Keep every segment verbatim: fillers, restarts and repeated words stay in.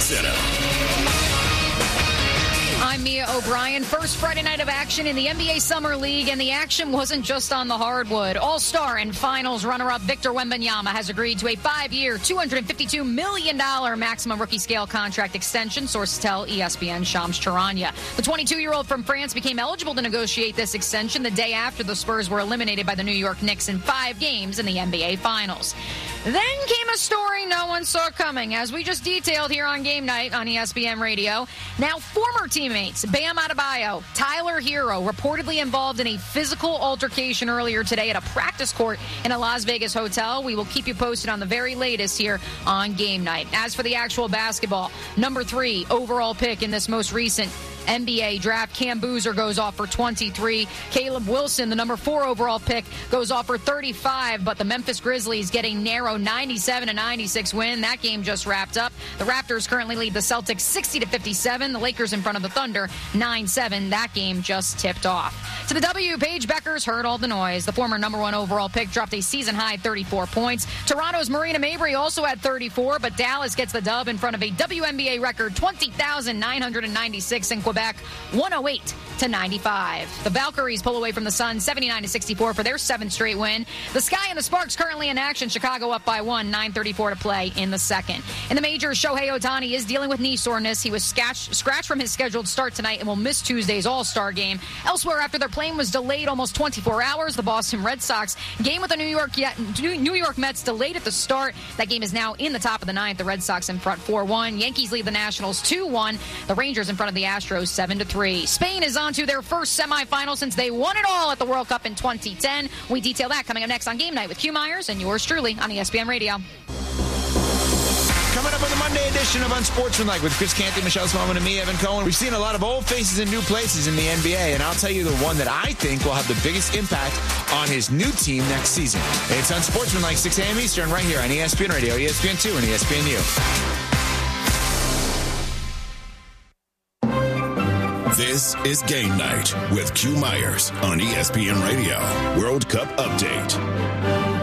Center. I'm Mia O'Brien. First Friday night of action in the N B A Summer League, and the action wasn't just on the hardwood. All-Star and Finals runner-up Victor Wembanyama has agreed to a five-year, two hundred fifty-two million dollars maximum rookie scale contract extension, sources tell E S P N Shams Charania. The twenty-two-year-old from France became eligible to negotiate this extension the day after the Spurs were eliminated by the New York Knicks in five games in the N B A Finals. Then came a story no one saw coming, as we just detailed here on Game Night on E S P N Radio. Now, former teammates Bam Adebayo, Tyler Hero, reportedly involved in a physical altercation earlier today at a practice court in a Las Vegas hotel. We will keep you posted on the very latest here on Game Night. As for the actual basketball, number three overall pick in this most recent N B A draft, Cam Boozer goes off for twenty-three. Caleb Wilson, the number four overall pick, goes off for thirty-five, but the Memphis Grizzlies get a narrow ninety-seven to ninety-six win. That game just wrapped up. The Raptors currently lead the Celtics sixty to fifty-seven. The Lakers in front of the Thunder nine seven. That game just tipped off. To the W, Paige Beckers heard all the noise. The former number one overall pick dropped a season-high thirty-four points. Toronto's Marina Mabrey also had thirty-four, but Dallas gets the dub in front of a W N B A record twenty thousand nine hundred ninety-six in Quebec, one oh eight to ninety-five. The Valkyries pull away from the Suns seventy-nine to sixty-four for their seventh straight win. The Sky and the Sparks currently in action. Chicago up by one, nine thirty-four to play in the second. In the majors, Shohei Ohtani is dealing with knee soreness. He was scratched, scratched from his scheduled start tonight and will miss Tuesday's All-Star game. Elsewhere, after their plane was delayed almost twenty-four hours, the Boston Red Sox game with the New York New York Mets delayed at the start. That game is now in the top of the ninth. The Red Sox in front four one. Yankees lead the Nationals two one. The Rangers in front of the Astros seven to three. Spain is on to their first semifinal since they won it all at the World Cup in twenty ten. We detail that coming up next on Game Night with Q Myers and yours truly on E S P N Radio. Coming up on the Monday edition of Unsportsmanlike with Chris Canty, Michelle Smallman, and me, Evan Cohen. We've seen a lot of old faces in new places in the N B A, and I'll tell you the one that I think will have the biggest impact on his new team next season. It's Unsportsmanlike, six a.m. Eastern, right here on E S P N Radio, E S P N two, and E S P N U. This is Game Night with Q Myers on E S P N Radio. World Cup Update.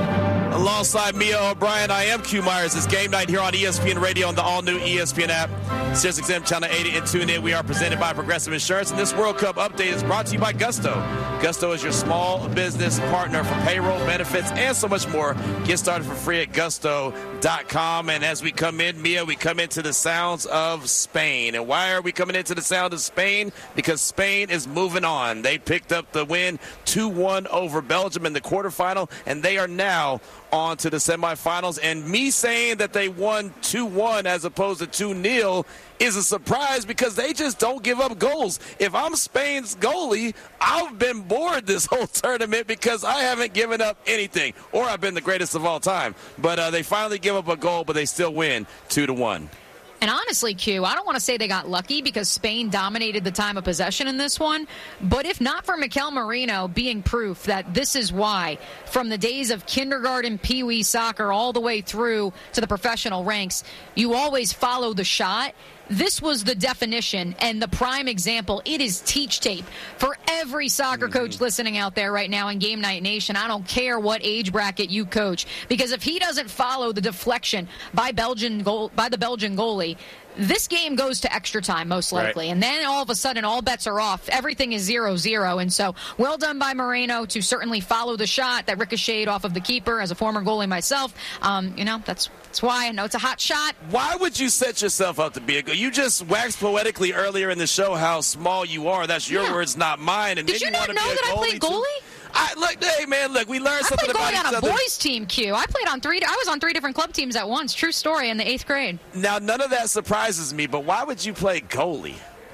Alongside Mia O'Brien, I am Q Myers. It's Game Night here on E S P N Radio on the all-new E S P N app. SiriusXM Channel eighty and tune in. We are presented by Progressive Insurance, and this World Cup update is brought to you by Gusto. Gusto is your small business partner for payroll, benefits, and so much more. Get started for free at gusto dot com. And as we come in, Mia, we come into the sounds of Spain. And why are we coming into the sound of Spain? Because Spain is moving on. They picked up the win two one over Belgium in the quarterfinal, and they are now on to the semifinals. And me saying that they won two one as opposed to two nil is a surprise because they just don't give up goals. If I'm Spain's goalie, I've been bored this whole tournament because I haven't given up anything, or I've been the greatest of all time. But uh, they finally give up a goal, but they still win two to one. And honestly, Q, I don't want to say they got lucky because Spain dominated the time of possession in this one. But if not for Mikel Merino being proof that this is why, from the days of kindergarten pee-wee soccer all the way through to the professional ranks, you always follow the shot. This was the definition and the prime example. It is teach tape for every soccer coach listening out there right now in Game Night Nation. I don't care what age bracket you coach, because if he doesn't follow the deflection by Belgian goal by the Belgian goalie, this game goes to extra time, most likely. Right. And then all of a sudden, all bets are off. Everything is zero zero. And so, well done by Moreno to certainly follow the shot that ricocheted off of the keeper. As a former goalie myself, um, you know, that's that's why I know it's a hot shot. Why would you set yourself up to be a goalie? You just waxed poetically earlier in the show how small you are. That's your yeah. words, not mine. And Did then you, you not want know to be that a I played goalie? Too? I, look, hey, man, look, we learned I something about each other. I played goalie on a boys' team, Q. I played on three. I was on three different club teams at once. True story in the eighth grade. Now, none of that surprises me, but why would you play goalie?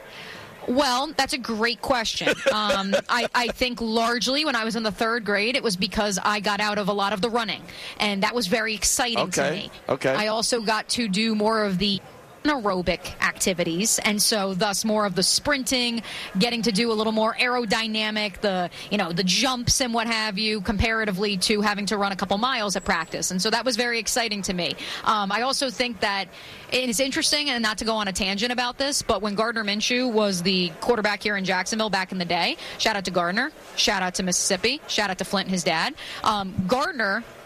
Well, that's a great question. Um, I, I think largely when I was in the third grade, it was because I got out of a lot of the running, and that was very exciting okay. to me. Okay. I also got to do more of the aerobic activities, and so thus more of the sprinting, getting to do a little more aerodynamic, the you know the jumps and what have you, comparatively to having to run a couple miles at practice. And so that was very exciting to me. Um, I also think that it's interesting, and not to go on a tangent about this, but when Gardner Minshew was the quarterback here in Jacksonville back in the day, shout out to Gardner, shout out to Mississippi, shout out to Flint and his dad, um, Gardner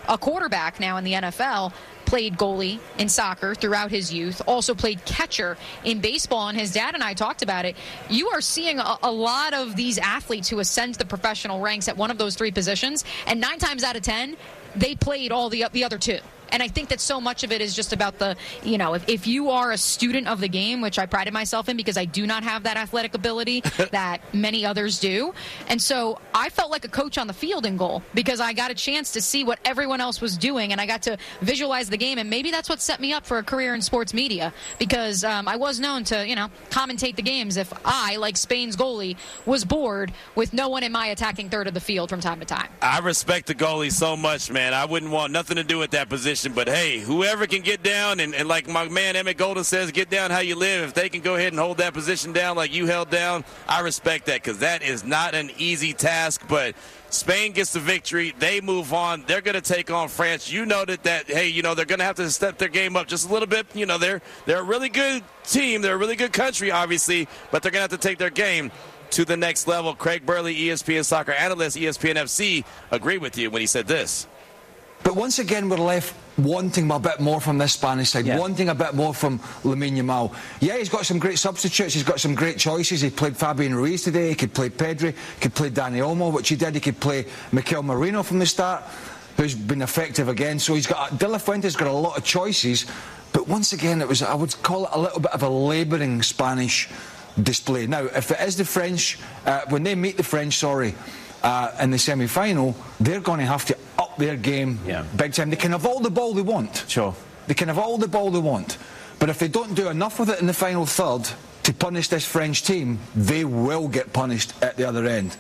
a quarterback now in the N F L, played goalie in soccer throughout his youth, also played catcher in baseball, and his dad and I talked about it. You are seeing a, a lot of these athletes who ascend to the professional ranks at one of those three positions, and nine times out of ten, they played all the, the other two. And I think that so much of it is just about the, you know, if, if you are a student of the game, which I prided myself in because I do not have that athletic ability that many others do. And so I felt like a coach on the field in goal because I got a chance to see what everyone else was doing, and I got to visualize the game. And maybe that's what set me up for a career in sports media, because um, I was known to, you know, commentate the games if I, like Spain's goalie, was bored with no one in my attacking third of the field from time to time. I respect the goalie so much, man. I wouldn't want nothing to do with that position. But, hey, whoever can get down, and, and like my man Emmett Golden says, get down how you live. If they can go ahead and hold that position down like you held down, I respect that, because that is not an easy task. But Spain gets the victory. They move on. They're going to take on France. You noted that, hey, you know, they're going to have to step their game up just a little bit. You know, they're, they're a really good team. They're a really good country, obviously, but they're going to have to take their game to the next level. Craig Burley, E S P N soccer analyst, E S P N F C, agreed with you when he said this. But once again, we're left wanting a bit more from this Spanish side, yeah. wanting a bit more from Lamine Yamal. Yeah, he's got some great substitutes, he's got some great choices. He played Fabian Ruiz today, he could play Pedri, he could play Dani Olmo, which he did. He could play Mikel Merino from the start, who's been effective again. So he's got, De La Fuente's got a lot of choices. But once again, it was, I would call it a little bit of a labouring Spanish display. Now, if it is the French, uh, when they meet the French, sorry, uh, in the semi-final, they're going to have to up their game yeah. big time. They can have all the ball they want. Sure. They can have all the ball they want. But if they don't do enough with it in the final third to punish this French team, they will get punished at the other end.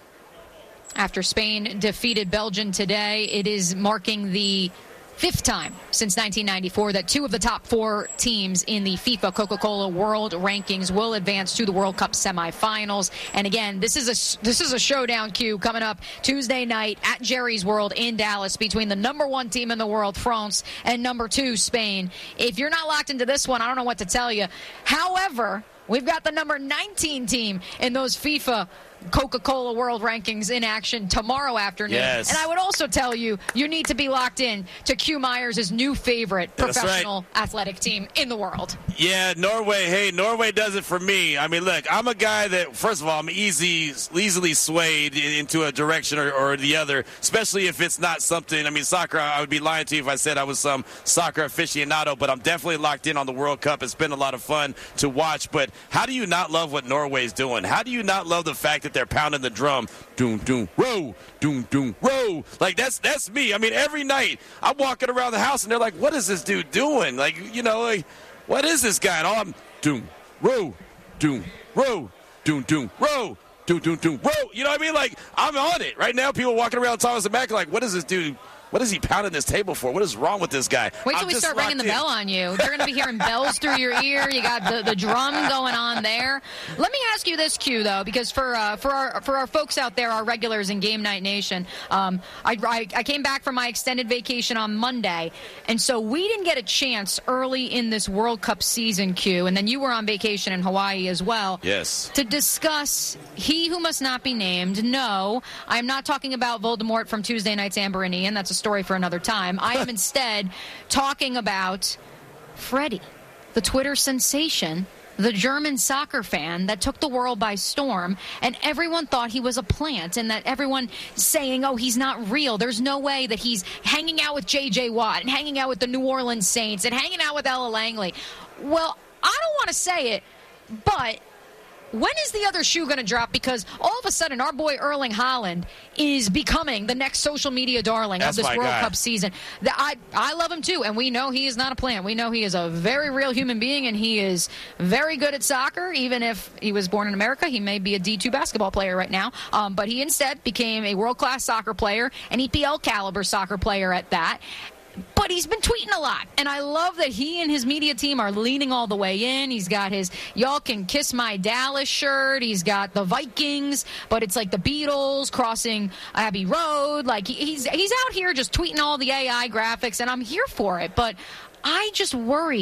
After Spain defeated Belgium today, it is marking the fifth time since nineteen ninety-four that two of the top four teams in the FIFA Coca-Cola World Rankings will advance to the World Cup semifinals. And again, this is a this is a showdown, Q, coming up Tuesday night at Jerry's World in Dallas between the number one team in the world, France, and number two, Spain. If you're not locked into this one, I don't know what to tell you. However, we've got the number nineteen team in those FIFA Coca-Cola World Rankings in action tomorrow afternoon. Yes. And I would also tell you, you need to be locked in to Q Myers' new favorite professional right. athletic team in the world. Yeah, Norway. Hey, Norway does it for me. I mean, look, I'm a guy that, first of all, I'm easy, easily swayed into a direction or, or the other, especially if it's not something. I mean, soccer, I would be lying to you if I said I was some soccer aficionado, but I'm definitely locked in on the World Cup. It's been a lot of fun to watch. But how do you not love what Norway's doing? How do you not love the fact that they're pounding the drum, doom, doom, row, doom, doom, row? Like, that's that's me. I mean, every night I'm walking around the house and they're like, what is this dude doing? Like, you know, like, what is this guy? And all I'm doom, row, doom, row, doom, doom, row, doom, doom, doom, row. You know what I mean? Like, I'm on it. Right now, people walking around Thomas and Mack like, what is this dude? What is he pounding this table for? What is wrong with this guy? Wait till I'm we start ringing the in. bell on you. They're going to be hearing bells through your ear. You got the, the drum going on there. Let me ask you this, Q, though, because for uh, for our for our folks out there, our regulars in Game Night Nation, um, I, I, I came back from my extended vacation on Monday, and so we didn't get a chance early in this World Cup season, Q, and then you were on vacation in Hawaii as well. Yes. To discuss He Who Must Not Be Named. No, I'm not talking about Voldemort from Tuesday Night's Amber and Ian. That's a story for another time. I am instead talking about Freddie, the Twitter sensation, the German soccer fan that took the world by storm, and everyone thought he was a plant, and that everyone saying, oh, he's not real. There's no way that he's hanging out with J J Watt and hanging out with the New Orleans Saints and hanging out with Ella Langley. Well, I don't want to say it, but when is the other shoe going to drop? Because all of a sudden, our boy Erling Haaland is becoming the next social media darling That's of this World guy. Cup season. The, I, I love him, too, and we know he is not a plant. We know he is a very real human being, and he is very good at soccer. Even if he was born in America, he may be a D two basketball player right now. Um, but he instead became a world-class soccer player, an E P L-caliber soccer player at that. But he's been tweeting a lot, and I love that he and his media team are leaning all the way in. He's got his Y'all Can Kiss My Dallas shirt. He's got the Vikings, but it's like the Beatles crossing Abbey Road. Like, he's he's out here just tweeting all the A I graphics, and I'm here for it. But I just worry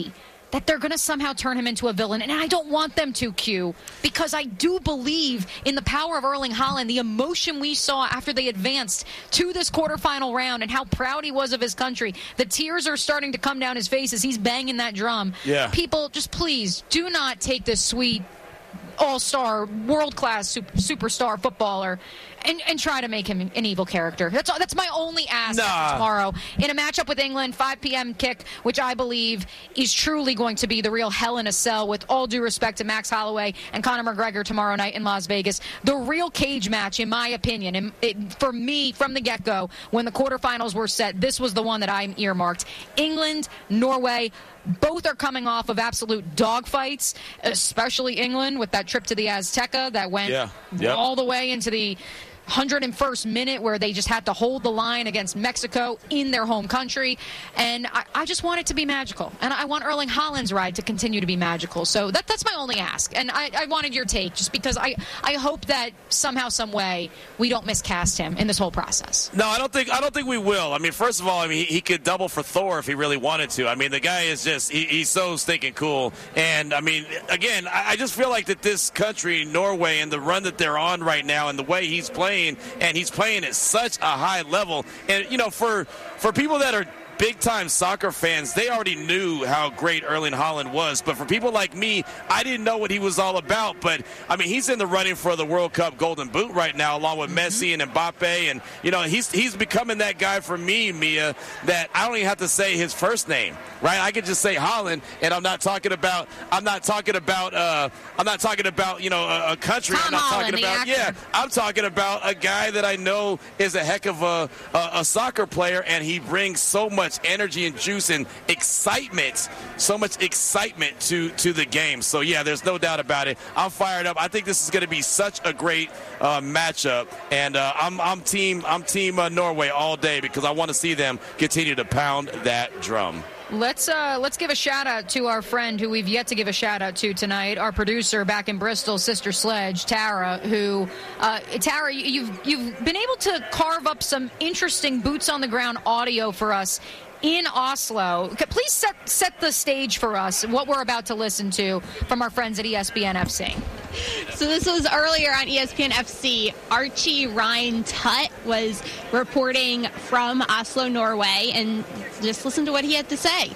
that they're going to somehow turn him into a villain. And I don't want them to, Q, because I do believe in the power of Erling Haaland, the emotion we saw after they advanced to this quarterfinal round and how proud he was of his country. The tears are starting to come down his face as he's banging that drum. Yeah. People, just please do not take this sweet all-star, world-class super, superstar footballer and, and try to make him an evil character. That's all, that's my only ask nah. tomorrow. In a matchup with England, five p.m. kick, which I believe is truly going to be the real hell in a cell, with all due respect to Max Holloway and Conor McGregor tomorrow night in Las Vegas. The real cage match, in my opinion, and it, for me, from the get-go, when the quarterfinals were set, this was the one that I earmarked. England, Norway, both are coming off of absolute dogfights, especially England with that trip to the Azteca that went yeah. yep. all the way into the one hundred first minute, where they just had to hold the line against Mexico in their home country. And I, I just want it to be magical. And I want Erling Haaland's ride to continue to be magical. So that, that's my only ask. And I, I wanted your take, just because I, I hope that somehow, some way, we don't miscast him in this whole process. No, I don't think I don't think we will. I mean, first of all, I mean, he, he could double for Thor if he really wanted to. I mean, the guy is just, he, he's so stinking cool. And, I mean, again, I, I just feel like that this country, Norway, and the run that they're on right now and the way he's playing, and he's playing at such a high level. And, you know, for for people that are big-time soccer fans, they already knew how great Erling Haaland was. But for people like me, I didn't know what he was all about. But, I mean, he's in the running for the World Cup Golden Boot right now, along with Messi and Mbappe. And, you know, he's he's becoming that guy for me, Mia, that I don't even have to say his first name, right? I could just say Haaland, and I'm not talking about, I'm not talking about, uh, I'm not talking about, you know, a, a country. Tom I'm not Holland, talking about, the yeah, actor. I'm talking about a guy that I know is a heck of a, a, a soccer player, and he brings so much energy and juice and excitement, so much excitement to, to the game. So, yeah, there's no doubt about it. I'm fired up. I think this is going to be such a great uh, matchup, and uh, I'm, I'm team, I'm team uh, Norway all day, because I want to see them continue to pound that drum. Let's uh, let's give a shout-out to our friend who we've yet to give a shout-out to tonight, our producer back in Bristol, Sister Sledge, Tara, who, uh, Tara, you've, you've been able to carve up some interesting boots-on-the-ground audio for us in Oslo. Please set set the stage for us, what we're about to listen to from our friends at E S P N F C. So this was earlier on E S P N F C. Archie Ryan Tutt was reporting from Oslo, Norway, and just listen to what he had to say.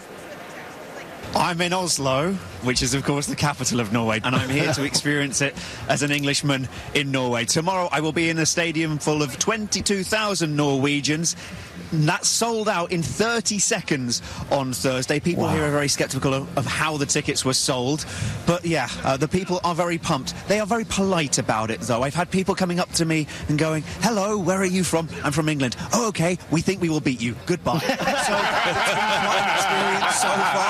I'm in Oslo, which is, of course, the capital of Norway, and I'm here to experience it as an Englishman in Norway. Tomorrow, I will be in a stadium full of twenty-two thousand Norwegians. And that's sold out in thirty seconds on Thursday. People wow. here are very sceptical of, of how the tickets were sold. But, yeah, uh, the people are very pumped. They are very polite about it, though. I've had people coming up to me and going, hello, where are you from? I'm from England. Oh, OK, we think we will beat you. Goodbye. So it's been quite an experience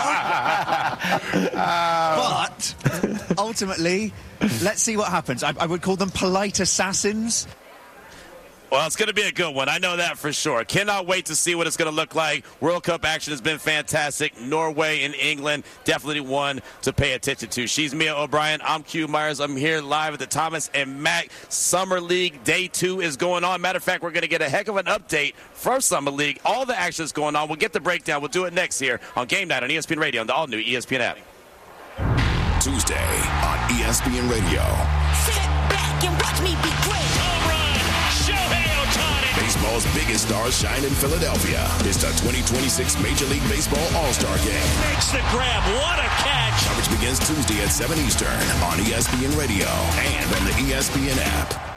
so far. But, ultimately, let's see what happens. I, I would call them polite assassins. Well, it's going to be a good one. I know that for sure. Cannot wait to see what it's going to look like. World Cup action has been fantastic. Norway and England, definitely one to pay attention to. She's Mia O'Brien. I'm Q Myers. I'm here live at the Thomas and Mack Summer League. Day two is going on. Matter of fact, we're going to get a heck of an update for Summer League. All the action is going on. We'll get the breakdown. We'll do it next here on Game Night on E S P N Radio on the all-new E S P N app. Tuesday on E S P N Radio. Sit back and watch me be great. Baseball's biggest stars shine in Philadelphia. It's the twenty twenty-six Major League Baseball All-Star Game. Makes the grab. What a catch. Coverage begins Tuesday at seven Eastern on E S P N Radio and on the E S P N app.